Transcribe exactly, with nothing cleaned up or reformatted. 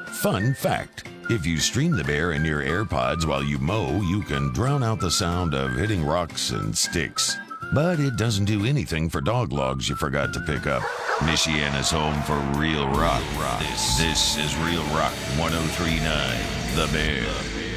Fun fact, if you stream the bear in your AirPods while you mow, you can drown out the sound of hitting rocks and sticks. But it doesn't do anything for dog logs you forgot to pick up. Michiana's home for real rock. This, this is Real Rock one oh three point nine, The Bear.